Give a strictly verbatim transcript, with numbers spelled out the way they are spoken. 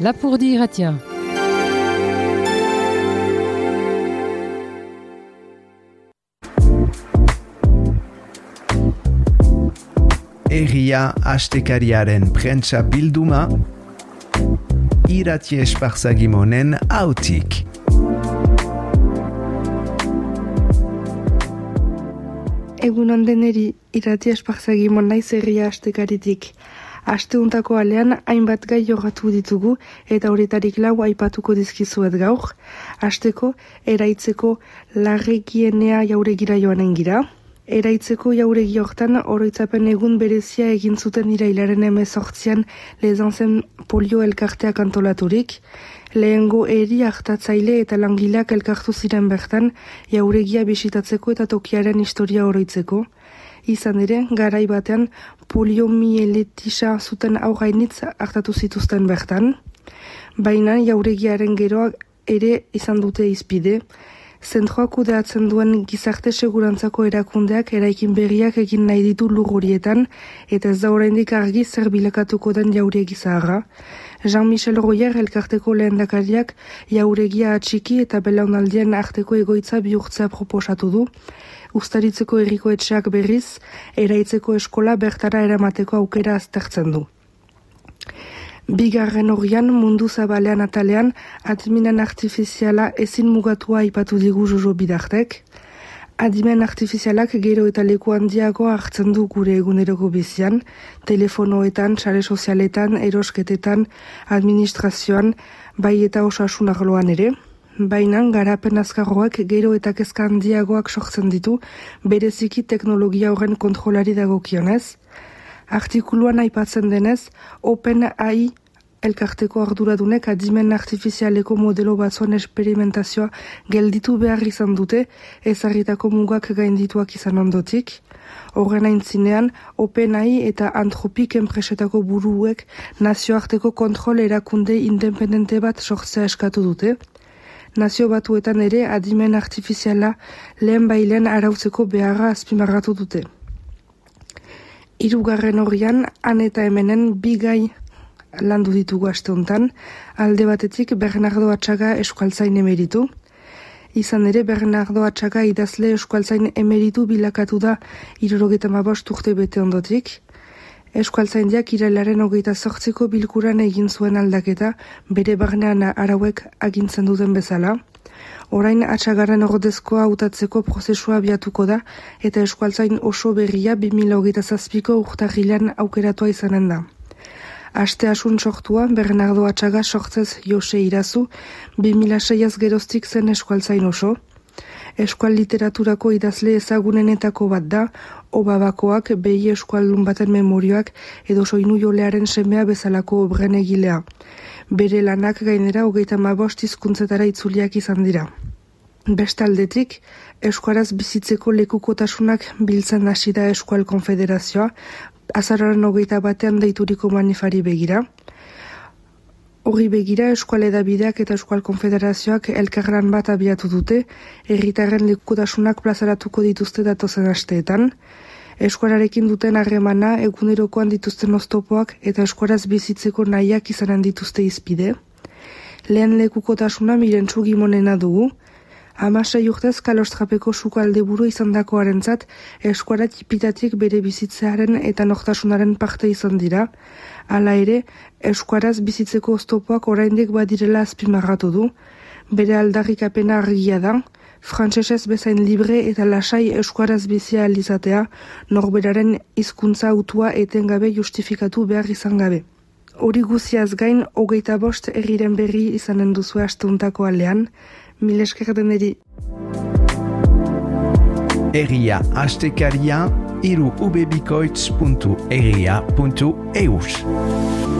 Lapurdi irratia. Herria astekariaren prentsa bilduma, Irratia Espartzagimonen autik. Egun ondeneri, Irratia Espartzagimon naiz Herria astekaritik. Asteuntako alean hainbat gai jogatu ditugu eta horretarik lau aipatuko dizkizuet gaur. Asteko, eraitzeko larregienea jauregira joanen gira. Eraitzeko jauregi hortan oroitzapen egun berezia egin zuten irailaren hemezortzian Lezanzen polio elkarteak antolaturik. Lehengo eri hartatzaile eta langileak elkartu ziren bertan jauregia bisitatzeko eta tokiaren historia oroitzeko. Izan ere, garai batean poliomielitisa zuten aurrainitz hartatu zituzten bertan. Baina jauregiaren geroak ere izan dute izpide. Zentroak kudeatzen duen gizarte segurantzako erakundeak eraikin berriak egin nahi ditu lur horietan eta ez da oraindik argi zer bilakatuko den jauregi zaharra. Jean-Michel Royer elkarteko lehendakariak jauregia atxiki eta belaunaldien arteko egoitza bihurtzea proposatu du. Uztaritzeko herriko etxeak berriz, eraitzeko eskola bertara eramateko aukera aztertzen du. Bigarren horian mundu zabalean atalean adimen artifiziala ezin mugatua aipatu digu Jojo Bidartek. Adimen artifizialak gero eta leku handiago hartzen du gure eguneroko bizian, telefonoetan, sare sozialetan, erosketetan, administrazioan, bai eta osasun arloan ere. Baina garapen azkarroak gero eta kezka handiagoak sortzen ditu, bereziki teknologia horren kontrolari dagokionez. Artikuluan aipatzen denez, OpenAI elkarteko arduradunek adimen artifizialeko modelo batzuen esperimentazioa gelditu behar izan dute, ezarritako mugak gaindituak izan ondotik. Horren aintzinean, OpenAI eta Anthropic enpresetako buruek nazioarteko kontrol erakunde independente bat sortzea eskatu dute. Nazio batuetan ere adimen artifiziala lehen bailen arautzeko beharra azpimarratu dute. Hirugarren horrian, han eta hemenen bi gai landu ditugu aste hontan, alde batetik Bernardo Atxaga eskualtzain emeritu. Izan ere Bernardo Atxaga idazle eskualtzain emeritu bilakatu da hirurogeita hamabost urte bete ondotik. Eskualtzaindiak irailaren hogeita zortziko bilkuran egin zuen aldaketa bere barnean arauek agintzen duten bezala. Orain Atxagaren ordezkoa hautatzeko prozesua abiatuko da eta eskualtzain oso berria bi mila hogeita zazpiko urtarrilean aukeratua izanen da. Aste asun sortua Bernardo Atxaga sortzez Jose Irazu, bi mila seiaz geroztik zen eskualtzain oso. Eskual literaturako idazle ezagunenetako bat da, Obabakoak, behi eskualdun baten memorioak edo soinu jolearen semea bezalako obren egilea. Bere lanak gainera hogeita hamabost hizkuntzetara itzuliak izan dira. Bestaldetik, eskuaraz bizitzeko lekukotasunak biltzen hasi da Eskual Konfederazioa, azaroaren hogeita batean deituriko manifari begira. Horri begira, Eskual Edabideak eta Eskual Konfederazioak elkarlan bat abiatu dute, herritarren lekukotasunak plazaratuko dituzte datozen asteetan. Eskualarekin duten harremana, egunerokoan dituzten oztopoak eta eskuaraz bizitzeko nahiak izanen dituzte izpide. Lehen lekukotasuna Mirentxu Gimonena dugu. Hamasei urtez Kalostrapeko sukaldeburu izandakoarentzat eskuara tipitatik bere bizitzearen eta nortasunaren parte izan dira. Hala ere, eskuaraz bizitzeko oztopoak oraindik badirela azpimarratu du. Bere aldarrikapena argia da, frantsesez bezain libre eta lasai eskuaraz bizia alizatea, norberaren hizkuntza autua etengabe justifikatu behar izan gabe. Hori guziaz gain, hogeita bost herriren berri izanen duzu asteuntako alean, mil esker deneri. Herria astekaria, hiru ubebikoitz puntu herria puntu eus.